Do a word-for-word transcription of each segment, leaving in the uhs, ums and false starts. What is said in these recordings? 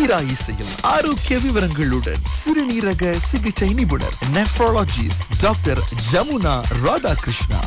தீரா இசையில் ஆரோக்கிய விவரங்களுடன் சிறுநீரக சிகிச்சை நிபுணர் நெஃப்ரோலஜிஸ்ட் டாக்டர் ஜமுனா ராதாகிருஷ்ணா.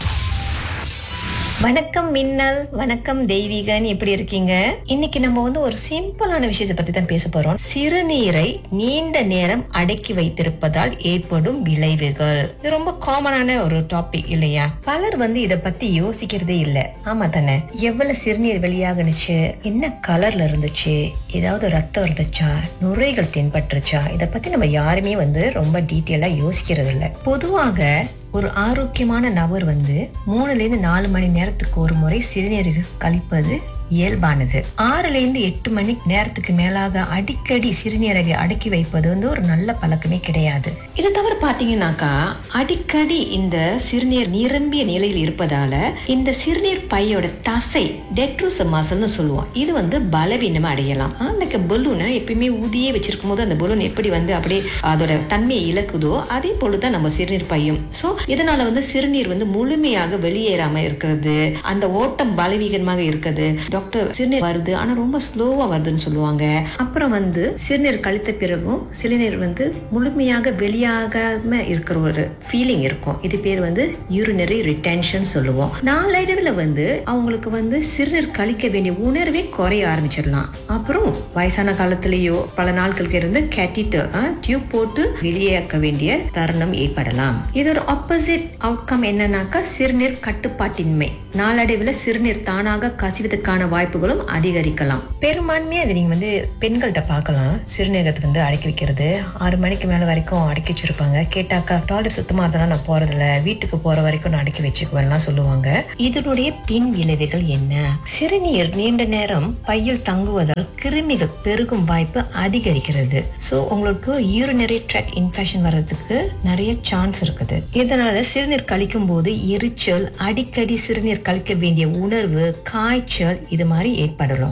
வணக்கம் மின்னல், வணக்கம் தெய்வீகன், எப்படி இருக்கீங்க? இன்னைக்கு நம்ம வந்து ஒரு சிம்பிளான விஷயத்தை பத்தி தான் பேச போறோம். சிறுநீரை நீண்ட நேரம் அடக்கி வைத்திருப்பதால் ஏற்படும் விளைவுகள். இது ரொம்ப காமனான ஒரு டாபிக் இல்லையா? பலர் வந்து இத பத்தி யோசிக்கிறதே இல்ல. ஆமா தானே? எவ்வளவு சிறுநீர் வெளியாகணுச்சு, என்ன கலர்ல இருந்துச்சு, ஏதாவது ரத்தம் இருந்துச்சா, நுரைகள் தென்பட்டுருச்சா, இத பத்தி நம்ம யாருமே வந்து ரொம்ப டீட்டெயிலா யோசிக்கிறது இல்ல. பொதுவாக ஒரு ஆரோக்கியமான நபர் வந்து மூணுல இருந்து நாலு மணி நேரத்துக்கு ஒரு முறை சிறுநீர் கழிப்பது இயல்பானது. ஆறுல இருந்து எட்டு மணி நேரத்துக்கு மேலாக அடிக்கடி சிறுநீரகை அடக்கி வைப்பது வந்து ஒரு நல்ல பழக்கமே கிடையாது. இது தவிர பாத்தீங்கன்னாக்கா அடிக்கடி இந்த சிறுநீர் நிரம்பிய நிலையில் இருப்பதால இந்த சிறுநீர் பையோட தசை டெட்ரூச மசில்னு சொல்லுவோம், இது வந்து பலவீனமா அடையலாம். லைக் பலூனை எப்பயுமே ஊதியே வச்சிருக்கும் போது அந்த பலூன் எப்படி வந்து அப்படியே அதோட தன்மையை இழக்குதோ அதே போலதான் நம்ம சிறுநீர் பையும். சோ இதனால வந்து சிறுநீர் வந்து முழுமையாக வெளியேறாம இருக்கிறது, அந்த ஓட்டம் பலவீனமாக இருக்குது. டாக்டர் சிறுநீர் வருது ஆனா ரொம்ப ஸ்லோவா வருதுன்னு சொல்லுவாங்க. அப்புறம் வந்து சிறுநீர் கழித்த பிறகும் சிறுநீர் வந்து முழுமையாக வெளியாகாம இருக்கிற ஒரு ஃபீலிங் இருக்கும். இது பேர் வந்து யூரினரி ரிட்டென்ஷன் சொல்லுவோம். நாளடைவில் வந்து அவங்களுக்கு வந்து சிறுநீர் கழிக்க வேண்டிய உணர்வே குறைய ஆரம்பிச்சிடலாம். அப்புறம் வயசான காலத்திலேயோ பல நாட்களுக்கு இருந்து கேட்டிட்டர் டியூப் போட்டு வெளியேற்க வேண்டிய தருணம் ஏற்படலாம். இதோட ஆப்போசிட் அவுட்கம் என்னன்னாக்கா சிறுநீர் கட்டுப்பாட்டின்மை. நாளடைவில் சிறுநீர் தானாக கசிவதற்கான வாய்ப்புகளும் அதிகரிக்கலாம். பெரும்பான்மையா இது நீங்க வந்து பெண்கள்கிட்ட பார்க்கலாம். சிறுநீரகத்தை வந்து அடக்கி வைக்கிறது ஆறு மணிக்கு மேல வரைக்கும் அடக்கி வச்சிருப்பாங்க. கேட்டாக்கா டாய்லெட் சுத்தமா இருந்தாலும் நான் போறதில்ல, வீட்டுக்கு போற வரைக்கும் நான் அடக்கி வச்சுக்குவேன்லாம் சொல்லுவாங்க. இதனுடைய பின் விளைவுகள் என்ன? சிறுநீர் நீண்ட நேரம் பையில் தங்குவதால் கிருமிகள் பெருகும் வாய்ப்பு அதிகரிக்கிறது. சோ உங்களுக்கு யூரினரி ட்ராக்ட் இன்ஃபெக்ஷன் வர்றதுக்கு நிறைய சான்ஸ் இருக்குது. இதனால சிறுநீர் கழிக்கும் போது எரிச்சல், அடிக்கடி சிறுநீர் கழிக்க வேண்டிய உணர்வு, காய்ச்சல் இது மாதிரி ஏற்படலாம்.